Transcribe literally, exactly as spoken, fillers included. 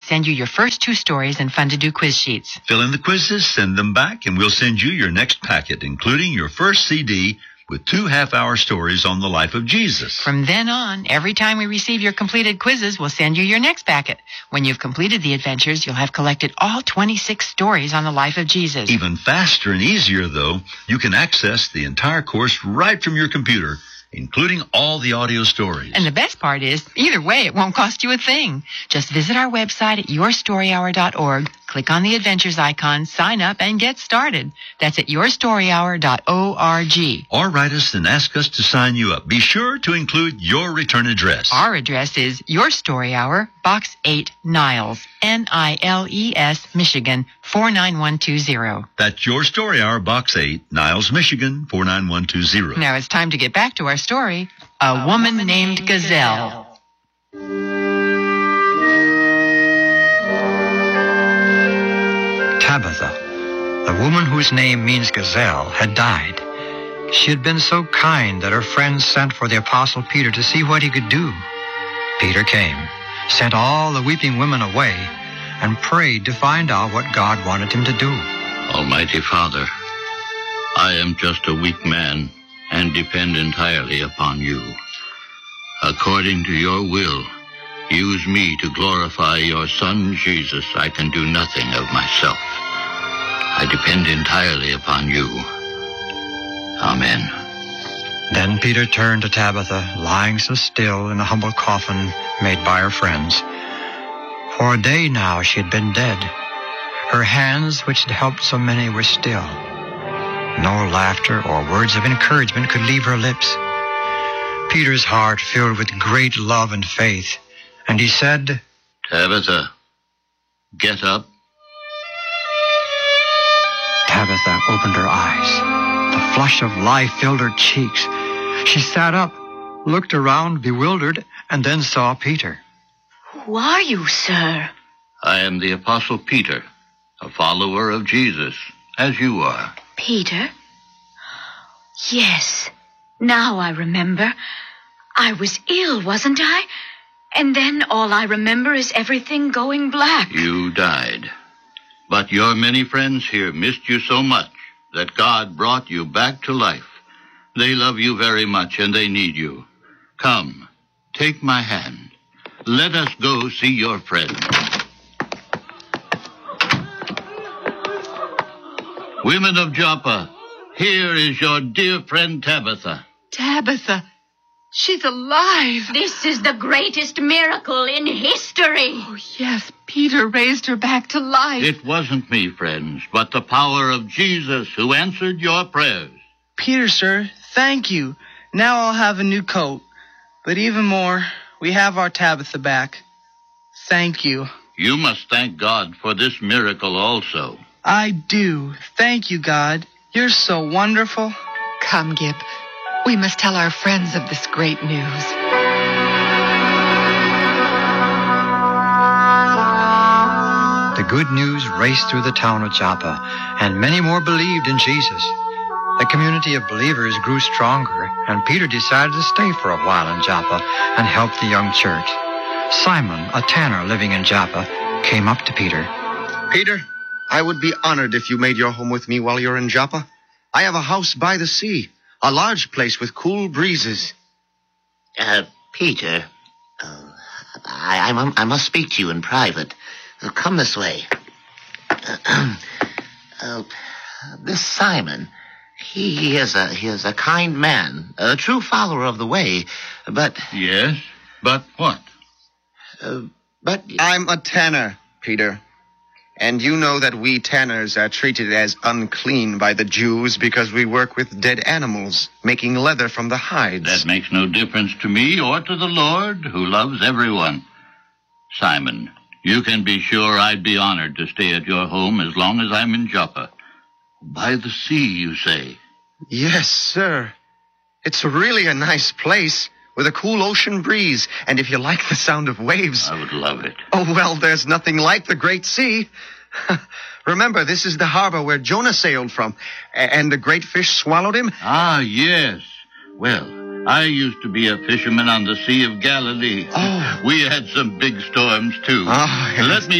send you your first two stories and fun-to-do quiz sheets. Fill in the quizzes, send them back, and we'll send you your next packet, including your first C D with two half-hour stories on the life of Jesus. From then on, every time we receive your completed quizzes, we'll send you your next packet. When you've completed the adventures, you'll have collected all twenty-six stories on the life of Jesus. Even faster and easier, though, you can access the entire course right from your computer, including all the audio stories. And the best part is, either way, it won't cost you a thing. Just visit our website at your story hour dot org, click on the Adventures icon, sign up, and get started. That's at your story hour dot org. Or write us and ask us to sign you up. Be sure to include your return address. Our address is Your Story Hour, Box eight, Niles, N I L E S, Michigan, four nine one two zero. That's Your Story Hour, Box eight, Niles, Michigan, four nine one two zero. Now it's time to get back to our story. A, a woman, woman named, named Gazelle. Tabitha, the woman whose name means gazelle, had died. She had been so kind that her friends sent for the Apostle Peter to see what he could do. Peter came, sent all the weeping women away, and prayed to find out what God wanted him to do. Almighty Father, I am just a weak man and depend entirely upon you. According to your will, use me to glorify your Son, Jesus. I can do nothing of myself. I depend entirely upon you. Amen. Then Peter turned to Tabitha, lying so still in a humble coffin made by her friends. For a day now she had been dead. Her hands, which had helped so many, were still. No laughter or words of encouragement could leave her lips. Peter's heart filled with great love and faith, and he said, Tabitha, get up. Tabitha opened her eyes. The flush of life filled her cheeks. She sat up, looked around bewildered, and then saw Peter. Who are you, sir? I am the Apostle Peter, a follower of Jesus, as you are. Peter? Yes, now I remember. I was ill, wasn't I? And then all I remember is everything going black. You died. But your many friends here missed you so much that God brought you back to life. They love you very much and they need you. Come, take my hand. Let us go see your friend. Women of Joppa, here is your dear friend Tabitha. Tabitha, she's alive. This is the greatest miracle in history. Oh, yes, Peter raised her back to life. It wasn't me, friends, but the power of Jesus who answered your prayers. Peter, sir, thank you. Now I'll have a new coat. But even more, we have our Tabitha back. Thank you. You must thank God for this miracle also. I do. Thank you, God. You're so wonderful. Come, Gip. We must tell our friends of this great news. The good news raced through the town of Joppa, and many more believed in Jesus. The community of believers grew stronger, and Peter decided to stay for a while in Joppa and help the young church. Simon, a tanner living in Joppa, came up to Peter. Peter, I would be honored if you made your home with me while you're in Joppa. I have a house by the sea, a large place with cool breezes. Uh, Peter, uh, I, I, I must speak to you in private. Uh, come this way. Uh, uh, this Simon, he is a he is a kind man, a true follower of the way, but... Yes, but what? Uh, but... I'm a tanner, Peter. And you know that we tanners are treated as unclean by the Jews because we work with dead animals, making leather from the hides. That makes no difference to me or to the Lord, who loves everyone. Simon, you can be sure I'd be honored to stay at your home as long as I'm in Joppa. By the sea, you say? Yes, sir. It's really a nice place with a cool ocean breeze, and if you like the sound of waves... I would love it. Oh, well, there's nothing like the Great Sea. Remember, this is the harbor where Jonah sailed from, and the great fish swallowed him. Ah, yes. Well, I used to be a fisherman on the Sea of Galilee. Oh. We had some big storms, too. Oh, yes. Let me